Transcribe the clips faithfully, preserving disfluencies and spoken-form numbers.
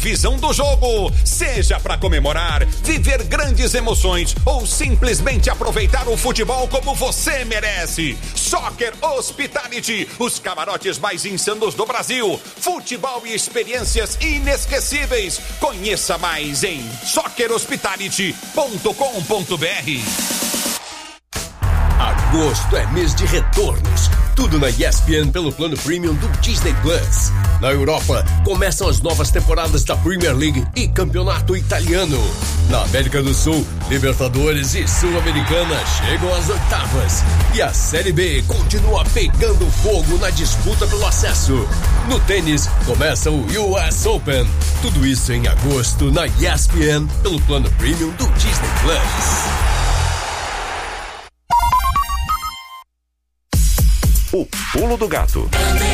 visão do jogo. Seja para comemorar, viver grandes emoções ou simplesmente aproveitar o futebol como você merece. Soccer Hospitality, os camarotes mais insanos do Brasil. Futebol e experiências inesquecíveis. Conheça mais em soccer hospitality ponto com ponto b r. Agosto é mês de retornos. Tudo na E S P N pelo plano premium do Disney Plus. Na Europa, começam as novas temporadas da Premier League e Campeonato Italiano. Na América do Sul, Libertadores e Sul-Americana chegam às oitavas. E a Série B continua pegando fogo na disputa pelo acesso. No tênis, começa o U S Open. Tudo isso em agosto na E S P N pelo plano premium do Disney Plus. O Pulo do Gato.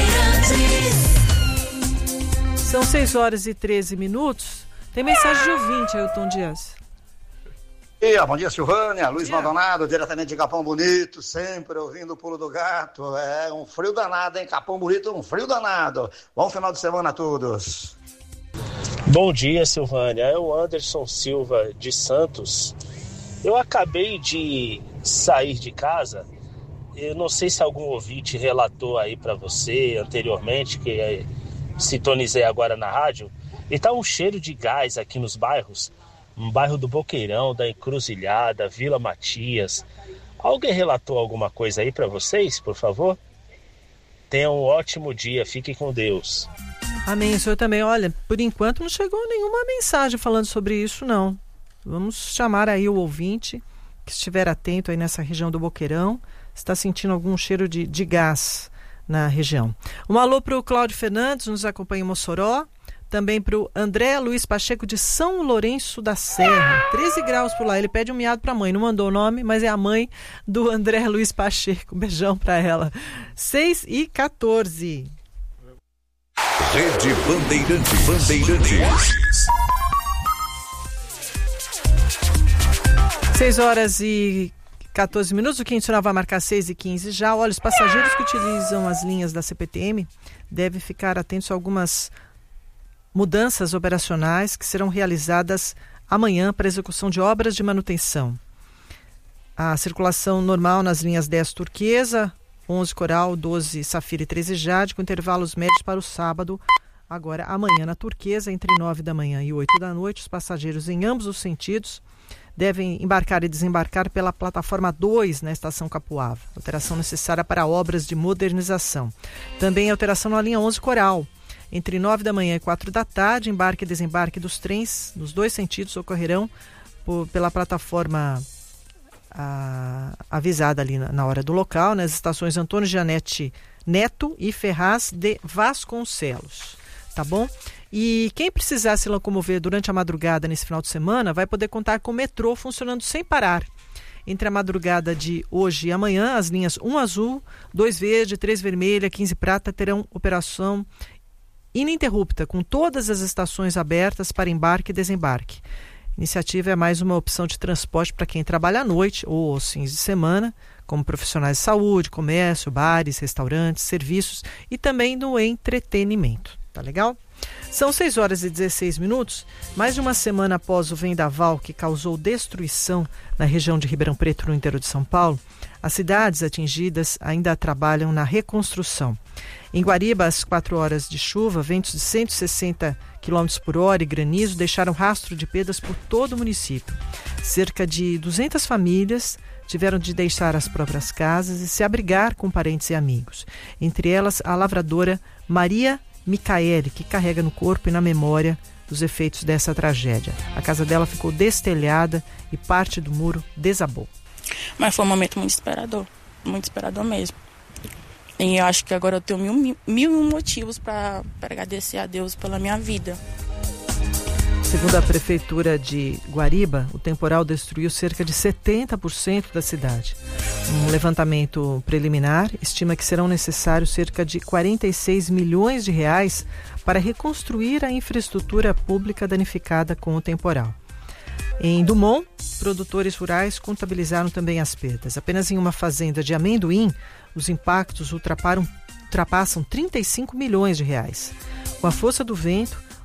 São seis horas e treze minutos. Tem mensagem de ouvinte, Ailton Dias. E, bom dia, Silvânia. Luiz Maldonado, diretamente de Capão Bonito, sempre ouvindo o Pulo do Gato. É um frio danado, hein? Capão Bonito, um frio danado. Bom final de semana a todos. Bom dia, Silvânia. É o Anderson Silva de Santos. Eu acabei de sair de casa. Eu não sei se algum ouvinte relatou aí para você anteriormente, que é, sintonizei agora na rádio, e tá um cheiro de gás aqui nos bairros, no bairro do Boqueirão, da Encruzilhada, Vila Matias. Alguém relatou alguma coisa aí para vocês, por favor? Tenham um ótimo dia, fiquem com Deus. Amém, o senhor também. Olha, por enquanto não chegou nenhuma mensagem falando sobre isso, não. Vamos chamar aí o ouvinte que estiver atento aí nessa região do Boqueirão, está sentindo algum cheiro de, de gás na região. Um alô para o Cláudio Fernandes, nos acompanha em Mossoró. Também para o André Luiz Pacheco de São Lourenço da Serra. treze graus por lá. Ele pede um miado para a mãe. Não mandou o nome, mas é a mãe do André Luiz Pacheco. Um beijão para ela. seis e quatorze. Rede Bandeirantes. Bandeirantes. seis horas e quatorze minutos, o que internacional vai marcar seis e quinze já. Olha, os passageiros que utilizam as linhas da C P T M devem ficar atentos a algumas mudanças operacionais que serão realizadas amanhã para execução de obras de manutenção. A circulação normal nas linhas dez Turquesa, onze Coral, doze Safira e treze Jade, com intervalos médios para o sábado. Agora, amanhã na Turquesa, entre nove da manhã e oito da noite, os passageiros em ambos os sentidos devem embarcar e desembarcar pela plataforma dois na estação Capuava. Alteração necessária para obras de modernização. Também alteração na linha onze Coral. Entre nove da manhã e quatro da tarde, embarque e desembarque dos trens nos dois sentidos ocorrerão por, pela plataforma a, avisada ali na, na hora do local, nas estações Antônio Janete Neto e Ferraz de Vasconcelos. Tá bom? E quem precisar se locomover durante a madrugada nesse final de semana vai poder contar com o metrô funcionando sem parar. Entre a madrugada de hoje e amanhã, as linhas um azul, dois verde, três vermelha, quinze prata terão operação ininterrupta, com todas as estações abertas para embarque e desembarque. A iniciativa é mais uma opção de transporte para quem trabalha à noite ou aos fins de semana, como profissionais de saúde, comércio, bares, restaurantes, serviços e também no entretenimento. Tá legal? São seis horas e dezesseis minutos. Mais de uma semana após o vendaval que causou destruição na região de Ribeirão Preto, no interior de São Paulo, as cidades atingidas ainda trabalham na reconstrução. Em Guariba, às quatro horas de chuva, ventos de cento e sessenta quilômetros por hora e granizo deixaram rastro de perdas por todo o município. Cerca de duzentas famílias tiveram de deixar as próprias casas e se abrigar com parentes e amigos. Entre elas, a lavradora Maria Micaele, que carrega no corpo e na memória os efeitos dessa tragédia. A casa dela ficou destelhada e parte do muro desabou. Mas foi um momento muito esperador, muito esperador mesmo. E eu acho que agora eu tenho mil, mil, mil e um motivos para agradecer a Deus pela minha vida. Segundo a Prefeitura de Guariba, o temporal destruiu cerca de setenta por cento da cidade. Um levantamento preliminar estima que serão necessários cerca de quarenta e seis milhões de reais para reconstruir a infraestrutura pública danificada com o temporal. Em Dumont, produtores rurais contabilizaram também as perdas. Apenas em uma fazenda de amendoim, os impactos ultraparam, ultrapassam trinta e cinco milhões de reais. Com a força do vento,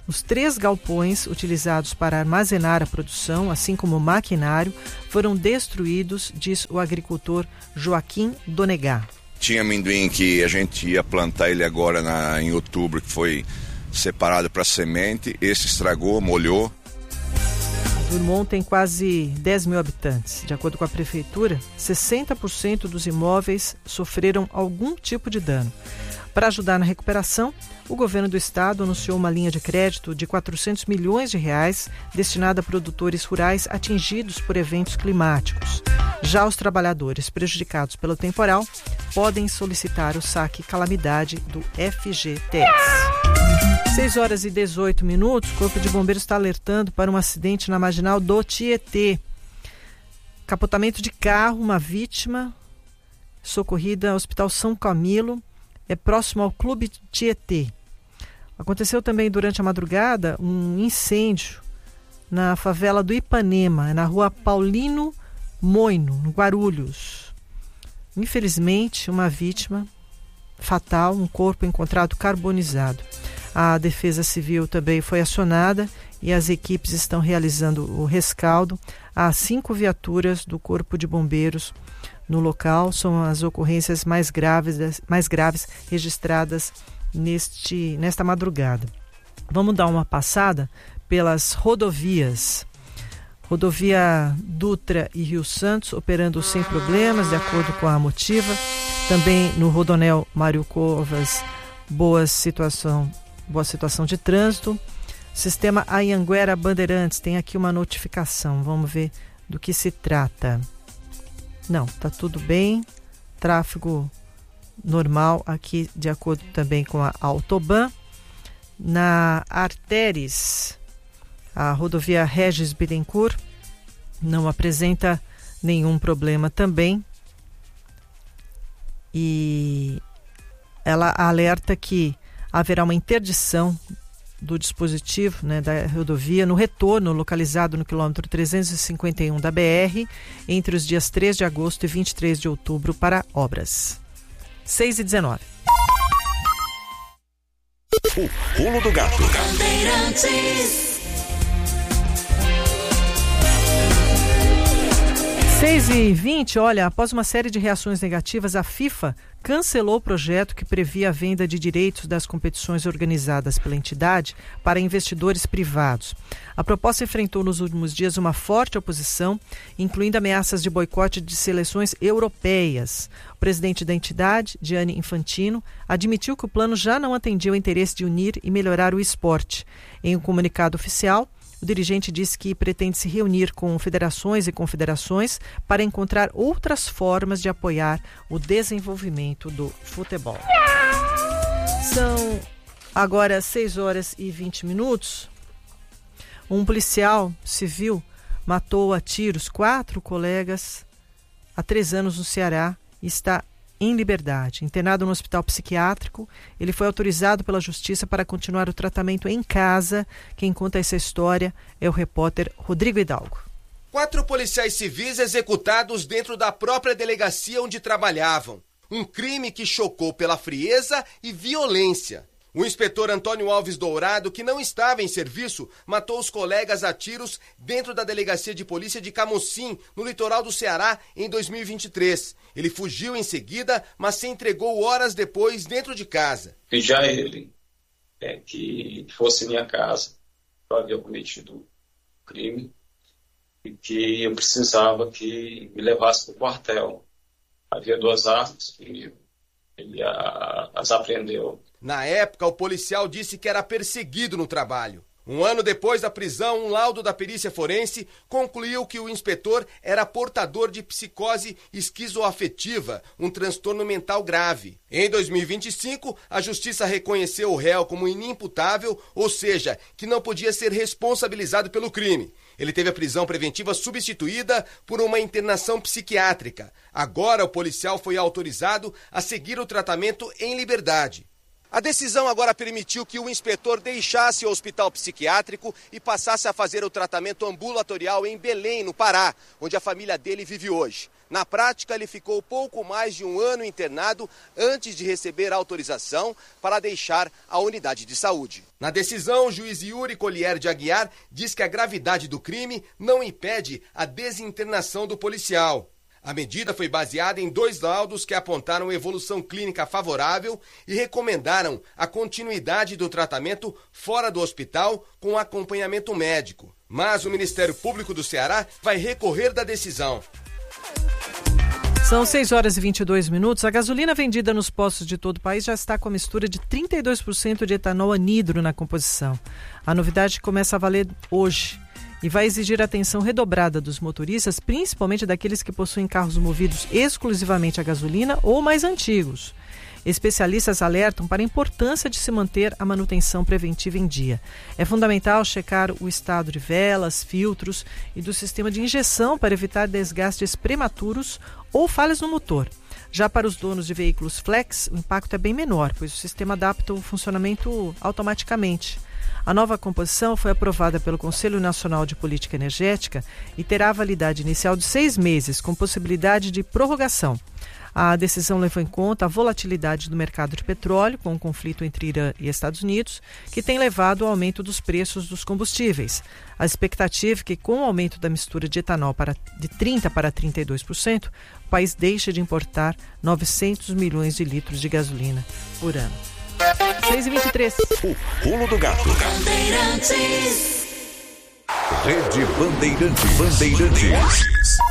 Os três galpões utilizados para armazenar a produção, assim como o maquinário, foram destruídos, diz o agricultor Joaquim Donegá. Tinha amendoim que a gente ia plantar ele agora na, em outubro, que foi separado para semente. Esse estragou, molhou. Drummond tem quase dez mil habitantes. De acordo com a prefeitura, sessenta por cento dos imóveis sofreram algum tipo de dano. Para ajudar na recuperação, o governo do estado anunciou uma linha de crédito de quatrocentos milhões de reais destinada a produtores rurais atingidos por eventos climáticos. Já os trabalhadores prejudicados pelo temporal podem solicitar o saque calamidade do F G T S. seis horas e dezoito minutos, o Corpo de Bombeiros está alertando para um acidente na marginal do Tietê. Capotamento de carro, uma vítima socorrida ao Hospital São Camilo, é próximo ao Clube Tietê. Aconteceu também durante a madrugada um incêndio na favela do Ipanema, na rua Paulino Moino, no Guarulhos. Infelizmente, uma vítima fatal, um corpo encontrado carbonizado. A Defesa Civil também foi acionada e as equipes estão realizando o rescaldo. Há cinco viaturas do Corpo de Bombeiros no local. São as ocorrências mais graves, mais graves registradas neste, nesta madrugada. Vamos dar uma passada pelas rodovias. Rodovia Dutra e Rio Santos operando sem problemas, de acordo com a Motiva. Também no Rodonel Mário Covas, boa situação, boa situação de trânsito. Sistema Anhanguera Bandeirantes, tem aqui uma notificação. Vamos ver do que se trata. Não, tá tudo bem. Tráfego normal aqui, de acordo também com a Autoban. Na Arteres, a rodovia Regis Bittencourt não apresenta nenhum problema também. E ela alerta que haverá uma interdição do dispositivo, né, da rodovia no retorno localizado no quilômetro trezentos e cinquenta e um da B R entre os dias três de agosto e vinte e três de outubro para obras. seis e dezenove. O Pulo do Gato. seis e vinte, olha, após uma série de reações negativas, a FIFA cancelou o projeto que previa a venda de direitos das competições organizadas pela entidade para investidores privados. A proposta enfrentou nos últimos dias uma forte oposição, incluindo ameaças de boicote de seleções europeias. O presidente da entidade, Gianni Infantino, admitiu que o plano já não atendia o interesse de unir e melhorar o esporte. Em um comunicado oficial, o dirigente disse que pretende se reunir com federações e confederações para encontrar outras formas de apoiar o desenvolvimento do futebol. São agora seis horas e vinte minutos. Um policial civil matou a tiros quatro colegas há três anos no Ceará e está em liberdade. Internado no hospital psiquiátrico, ele foi autorizado pela justiça para continuar o tratamento em casa. Quem conta essa história é o repórter Rodrigo Hidalgo. Quatro policiais civis executados dentro da própria delegacia onde trabalhavam. Um crime que chocou pela frieza e violência. O inspetor Antônio Alves Dourado, que não estava em serviço, matou os colegas a tiros dentro da delegacia de polícia de Camocim, no litoral do Ceará, em dois mil e vinte e três. Ele fugiu em seguida, mas se entregou horas depois dentro de casa. Pedi a ele é, que fosse minha casa, eu havia cometido crime, e que eu precisava que me levasse para o quartel. Havia duas armas e ele a, as apreendeu. Na época, o policial disse que era perseguido no trabalho. Um ano depois da prisão, um laudo da perícia forense concluiu que o inspetor era portador de psicose esquizoafetiva, um transtorno mental grave. Em dois mil e vinte e cinco, a justiça reconheceu o réu como inimputável, ou seja, que não podia ser responsabilizado pelo crime. Ele teve a prisão preventiva substituída por uma internação psiquiátrica. Agora, o policial foi autorizado a seguir o tratamento em liberdade. A decisão agora permitiu que o inspetor deixasse o hospital psiquiátrico e passasse a fazer o tratamento ambulatorial em Belém, no Pará, onde a família dele vive hoje. Na prática, ele ficou pouco mais de um ano internado antes de receber autorização para deixar a unidade de saúde. Na decisão, o juiz Yuri Collier de Aguiar diz que a gravidade do crime não impede a desinternação do policial. A medida foi baseada em dois laudos que apontaram evolução clínica favorável e recomendaram a continuidade do tratamento fora do hospital com acompanhamento médico. Mas o Ministério Público do Ceará vai recorrer da decisão. São seis horas e vinte e dois minutos. A gasolina vendida nos postos de todo o país já está com a mistura de trinta e dois por cento de etanol anidro na composição. A novidade começa a valer hoje e vai exigir atenção redobrada dos motoristas, principalmente daqueles que possuem carros movidos exclusivamente a gasolina ou mais antigos. Especialistas alertam para a importância de se manter a manutenção preventiva em dia. É fundamental checar o estado de velas, filtros e do sistema de injeção para evitar desgastes prematuros ou falhas no motor. Já para os donos de veículos flex, o impacto é bem menor, pois o sistema adapta o funcionamento automaticamente. A nova composição foi aprovada pelo Conselho Nacional de Política Energética e terá a validade inicial de seis meses, com possibilidade de prorrogação. A decisão levou em conta a volatilidade do mercado de petróleo, com o conflito entre Irã e Estados Unidos, que tem levado ao aumento dos preços dos combustíveis. A expectativa é que, com o aumento da mistura de etanol para, de trinta por cento para trinta e dois por cento, o país deixe de importar novecentos milhões de litros de gasolina por ano. seis e vinte e três. O Pulo do Gato. Rede Bandeirantes. Bandeirantes.